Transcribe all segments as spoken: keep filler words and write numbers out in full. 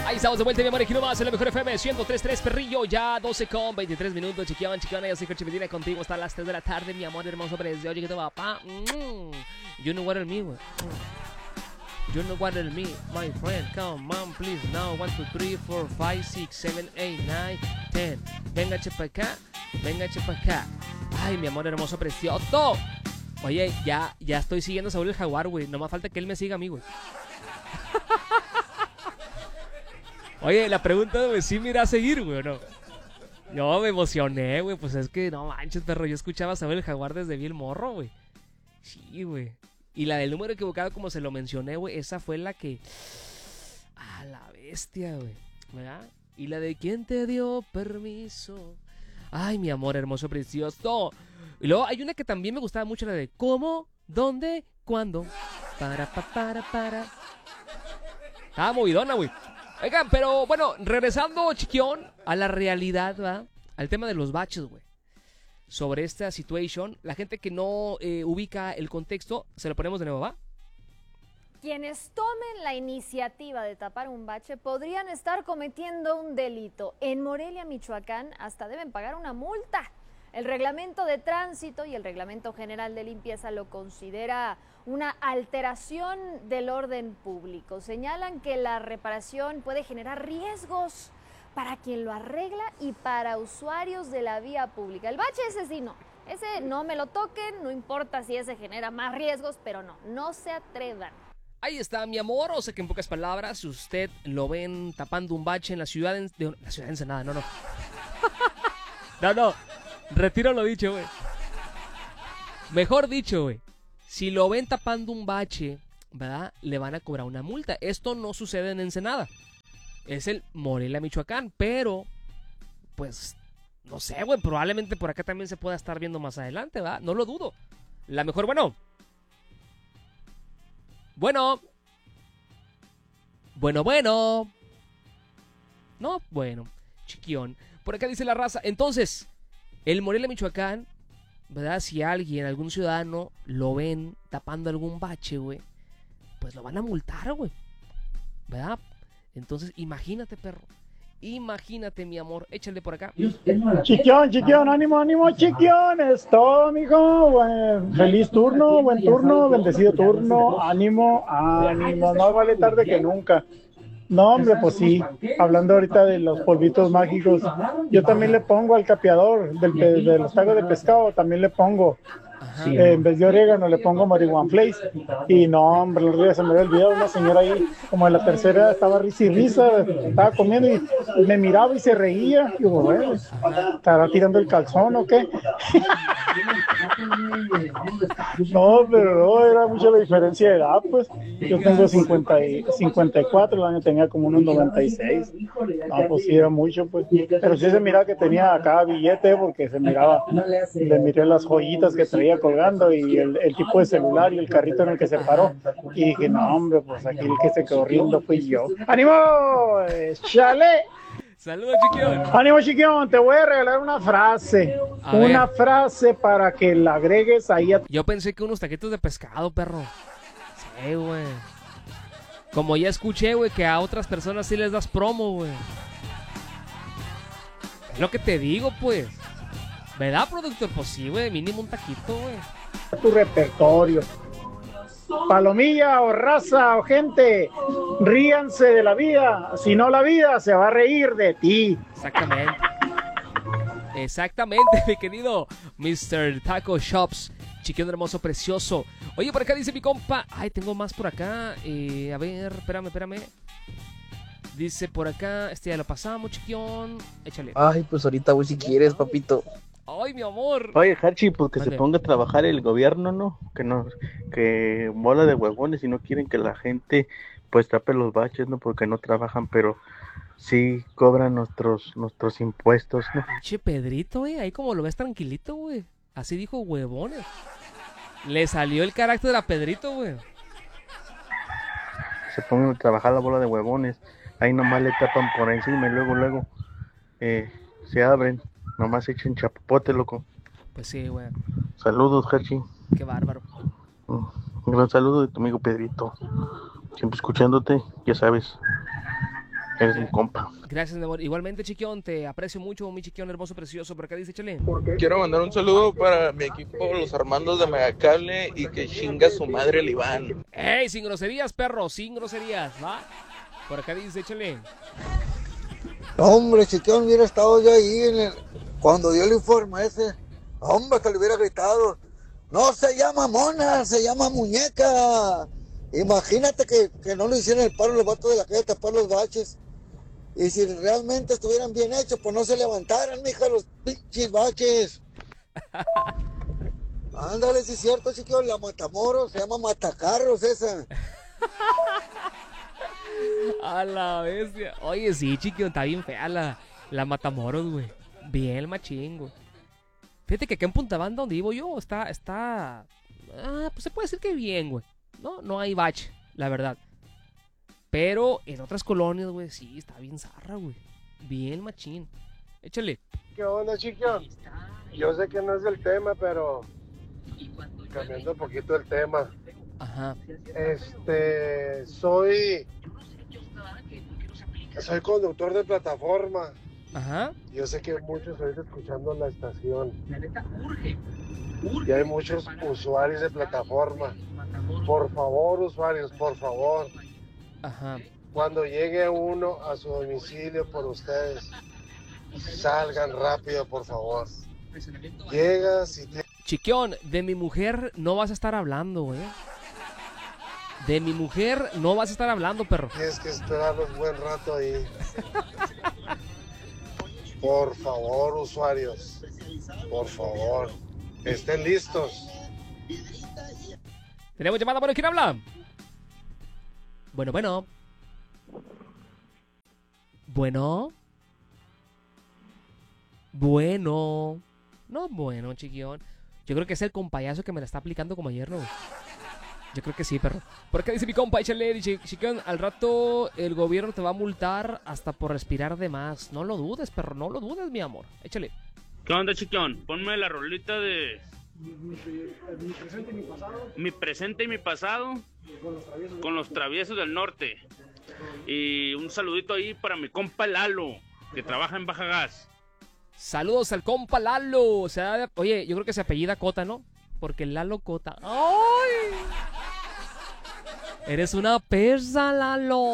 Ahí estamos de vuelta, mi amor, aquí nomás en la mejor F M ciento tres punto tres Perrillo, ya doce con veintitrés minutos, chiquión, chiquiona, yo soy Jorge Medina contigo hasta las tres de la tarde, mi amor hermoso, precioso, oye, que te va, papá, mm, you know what I mean, güey, mm. You know what I mean, my friend, come on, please, now, one, two, three, four, five, six, seven, eight, nine, ten, venga, chepa acá, venga, chepa acá, ay, mi amor hermoso, precioso, oye, ya, ya estoy siguiendo a Saúl el Jaguar, güey, no más falta que él me siga a mí, güey. Oye, la pregunta de si me irá a seguir, güey, o no. No, me emocioné, güey. Pues es que no manches, perro. Yo escuchaba a Saúl el Jaguar desde bien morro, güey. Sí, güey. Y la del número equivocado, como se lo mencioné, güey, esa fue la que. Ah, la bestia, güey. ¿Verdad? Y la de ¿quién te dio permiso? Ay, mi amor hermoso, precioso. Y luego hay una que también me gustaba mucho, la de ¿cómo? ¿Dónde? ¿Cuándo? Para, pa, para, para. Estaba movidona, güey. Oigan, pero bueno, regresando, chiquión, a la realidad, ¿va? Al tema de los baches, güey. Sobre esta situación, la gente que no eh, ubica el contexto, se lo ponemos de nuevo, ¿va? Quienes tomen la iniciativa de tapar un bache podrían estar cometiendo un delito. En Morelia, Michoacán, hasta deben pagar una multa. El reglamento de tránsito y el reglamento general de limpieza lo considera una alteración del orden público. Señalan que la reparación puede generar riesgos para quien lo arregla y para usuarios de la vía pública. El bache ese sí no, ese no me lo toquen, no importa si ese genera más riesgos, pero no, no se atrevan. Ahí está, mi amor, o sea que en pocas palabras, si usted lo ven tapando un bache en la ciudad de, de la ciudad de Ensenada, no, no. No, no, retiro lo dicho, güey. Mejor dicho, güey. Si lo ven tapando un bache, ¿verdad? Le van a cobrar una multa. Esto no sucede en Ensenada. Es el Morelia, Michoacán. Pero, pues, no sé, güey. Probablemente por acá también se pueda estar viendo más adelante, ¿verdad? No lo dudo. La mejor, bueno. Bueno. Bueno, bueno. No, bueno. Chiquión. Por acá dice la raza. Entonces, el Morelia, Michoacán, ¿verdad? Si alguien, algún ciudadano, lo ven tapando algún bache, güey, pues lo van a multar, güey, ¿verdad? Entonces, imagínate, perro. Imagínate, mi amor. Échale por acá. Chiquión, chiquión, ánimo, ánimo, chiquión. Es todo, mijo. Buen, feliz turno, buen turno, bendecido turno. Ánimo, ánimo. Más vale tarde que nunca. No, hombre, pues sí, hablando ahorita de los polvitos mágicos, yo también le pongo al capeador del, de los tacos de pescado, también le pongo, eh, en vez de orégano le pongo marihuana flakes, y no, hombre, los días se me había olvidado, una señora ahí, como en la tercera, estaba risa y risa, estaba comiendo y me miraba y se reía, y digo, bueno, ¿estará tirando el calzón o qué? No, pero no, era mucha la diferencia de edad, pues. Yo tengo cincuenta y, cincuenta y cuatro, el año tenía como unos noventa y seis. No, pues sí, era mucho, pues. Pero sí se miraba que tenía acá billete, porque se miraba, le miré las joyitas que traía colgando y el, el tipo de celular y el carrito en el que se paró. Y dije, no, hombre, pues aquí el que se quedó riendo fui yo. ¡Ánimo! ¡Chale! Saludos, chiquión. Ánimo, chiquión, te voy a regalar una frase. A una ver. frase para que la agregues ahí a... Yo pensé que unos taquitos de pescado, perro. Sí, güey. Como ya escuché, güey, que a otras personas sí les das promo, güey. Es lo que te digo, pues. ¿Verdad, productor? Pues sí, güey, mínimo un taquito, güey. tu repertorio. Palomilla o raza o gente, ríanse de la vida, si no la vida se va a reír de ti. Exactamente. Exactamente, mi querido mister Taco Shops, chiquión hermoso, precioso. Oye, por acá dice mi compa. Ay, tengo más por acá. Eh, a ver, espérame, espérame. Dice por acá, este ya lo pasamos, chiquión. Échale. Ay, pues ahorita voy si quieres, papito. Ay, mi amor. Oye, Hachi, pues que Vale. se ponga a trabajar el gobierno, ¿no? Que no, que mola de huevones y no quieren que la gente pues tape los baches, ¿no? Porque no trabajan, pero sí cobran nuestros nuestros impuestos, ¿no? Che, Pedrito, güey, ahí como lo ves tranquilito, güey. Así dijo huevones. Le salió el carácter a Pedrito, güey. Se pongan a trabajar la bola de huevones. Ahí nomás le tapan por encima y luego, luego eh, se abren. Nomás echen chapopote, loco. Pues sí, güey. Saludos, Hachi. Qué bárbaro. Un gran saludo de tu amigo Pedrito. Siempre escuchándote, ya sabes. Eres un compa. Gracias, mi amor. Igualmente, Chiquión, te aprecio mucho, mi Chiquión hermoso, precioso. Por acá dice, échale. Quiero mandar un saludo para mi equipo, los Armandos de Megacable, y que chinga su madre el Iván. ¡Ey! Sin groserías, perro, sin groserías, ¿va? Por acá dice, échale. Hombre, Chiquión hubiera estado yo ahí en el... cuando dio el informe ese. Hombre, que le hubiera gritado. No se llama mona, se llama muñeca. Imagínate que, que no le hicieran el paro los vatos de la calle, tapar los baches. Y si realmente estuvieran bien hechos, pues no se levantaran, mija, los pinches baches. Ándale, si es cierto, Chiquión, la Matamoros, se llama Matacarros esa. A la bestia. Oye, sí, Chiquión, está bien fea la, la Matamoros, güey. Bien machín, güey. Fíjate que acá en Punta Banda, donde vivo yo, está, está... Ah, pues se puede decir que bien, güey. No, no hay bache, la verdad. Pero en otras colonias, güey, sí, está bien zarra, güey. Bien machín. Échale. ¿Qué onda, Chiquión? Yo sé que no es el tema, pero cambiando un poquito el tema. Ajá. Este, soy... Soy conductor de plataforma. Ajá. Yo sé que muchos ahorita escuchando la estación. Y hay muchos usuarios de plataforma. Por favor, usuarios, por favor. Ajá. Cuando llegue uno a su domicilio por ustedes, salgan rápido, por favor. Llegas y te... Chiquión, de mi mujer no vas a estar hablando, güey. De mi mujer no vas a estar hablando, perro. Tienes que esperar un buen rato ahí. Por favor, usuarios. Por favor. Estén listos. Tenemos llamada, bueno, ¿quién habla? Bueno, bueno. Bueno. Bueno. No, bueno, Chiquión. Yo creo que es el compayazo que me la está aplicando como ayer, ¿no? Yo creo que sí, perro. Por acá dice mi compa, échale, dice, Chiquión, al rato el gobierno te va a multar hasta por respirar de más. No lo dudes, perro, no lo dudes, mi amor. Échale. ¿Qué onda, Chiquión? Ponme la rolita de... Mi presente y mi pasado. Mi presente y mi pasado. Con los traviesos, con los traviesos del norte. Y un saludito ahí para mi compa Lalo, que trabaja en Baja Gas. Saludos al compa Lalo. O sea, oye, yo creo que se apellida Cota, ¿no? Porque Lalo Cota. ¡Ay! Eres una persa, Lalo.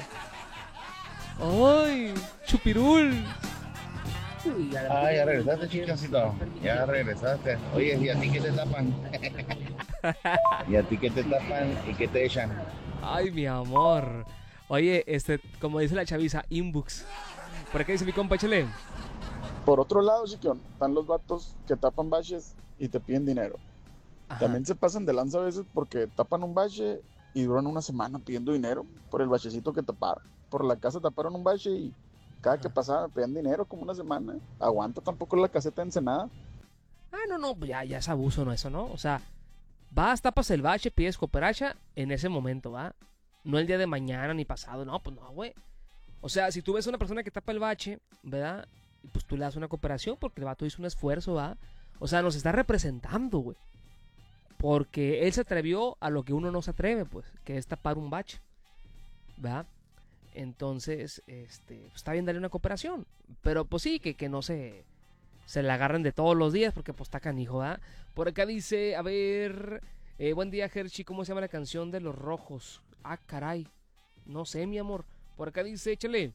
¡Ay! Chupirul. Ah, ya regresaste, chicasito. Ya regresaste. Oye, ¿y a ti qué te tapan? ¿Y a ti qué te tapan y qué te echan? Ay, mi amor. Oye, este, como dice la chaviza, inbox. ¿Por qué dice mi compa, échale? Por otro lado, Chiquión, están los vatos que tapan baches y te piden dinero. Ajá. También se pasan de lanza a veces porque tapan un bache y duran una semana pidiendo dinero por el bachecito que taparon. Por la casa taparon un bache y cada Ajá. que pasaba pedían dinero como una semana. Aguanta tampoco la caseta de Ensenada. Ah, no, no, ya, ya es abuso, ¿no? Eso, ¿no? O sea, vas, tapas el bache, pides cooperacha en ese momento, ¿va? No el día de mañana ni pasado, no, pues no, güey. O sea, si tú ves a una persona que tapa el bache, ¿verdad? Pues tú le das una cooperación porque el vato hizo un esfuerzo, ¿va? O sea, nos está representando, güey. Porque él se atrevió a lo que uno no se atreve, pues, que es tapar un bache, ¿va? Entonces, este, pues, está bien darle una cooperación. Pero pues sí, que, que no se, se la agarren de todos los días porque pues está canijo, ¿va? Por acá dice, a ver, eh, buen día, Hershey, ¿cómo se llama la canción de Los Rojos? Ah, caray, no sé, mi amor. Por acá dice, échale.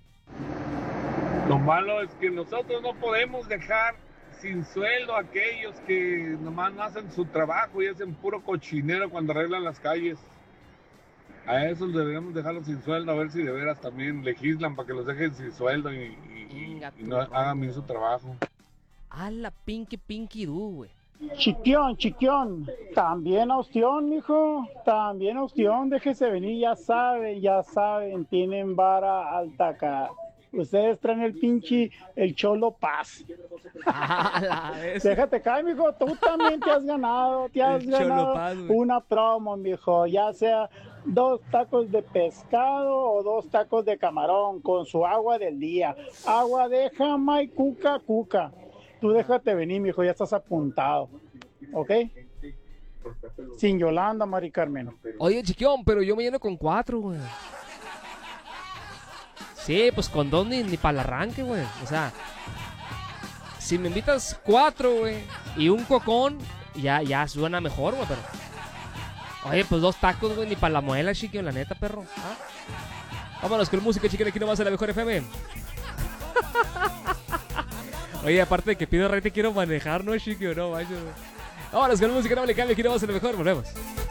Lo malo es que nosotros no podemos dejar sin sueldo a aquellos que nomás no hacen su trabajo y hacen puro cochinero cuando arreglan las calles. A esos deberíamos dejarlos sin sueldo, a ver si de veras también legislan para que los dejen sin sueldo y, y, y no hagan bien su trabajo. A la pinky pinky du, güey. Chiquión, chiquión, también ostión, mijo, también ostión, déjese venir, ya saben, ya saben, tienen vara alta acá. Ustedes traen el pinche, el Cholo Paz. Déjate caer, mijo, tú también te has ganado, te has el ganado Paz, una promo, mijo, ya sea dos tacos de pescado o dos tacos de camarón con su agua del día. Agua de Jamaica, cuca, cuca. Tú déjate venir, mijo, ya estás apuntado, ¿ok? Sin Yolanda, Mari Carmen. Oye, Chiquión, pero yo me lleno con cuatro, güey. Sí, pues con dos ni, ni para el arranque, güey. O sea, si me invitas cuatro, güey, y un cocón, ya, ya suena mejor, güey, pero... Oye, pues dos tacos, güey, ni para la muela, chiquillo, la neta, perro. ¿Ah? Vámonos con música, chiquillo, aquí nomás en la mejor F M. Oye, aparte de que pido rey, te quiero manejar, ¿no, chiquillo? No, vaya, güey. Vámonos con música, no me le cambie, aquí nomás en la mejor, volvemos.